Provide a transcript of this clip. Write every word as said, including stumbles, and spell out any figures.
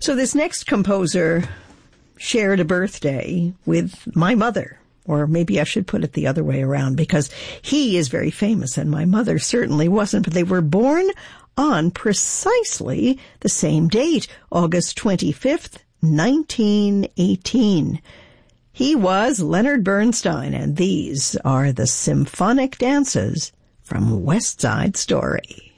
So this next composer shared a birthday with my mother. Or maybe I should put it the other way around, because he is very famous and my mother certainly wasn't. But they were born on precisely the same date, August twenty-fifth, nineteen eighteen. He was Leonard Bernstein, and these are the symphonic dances from West Side Story.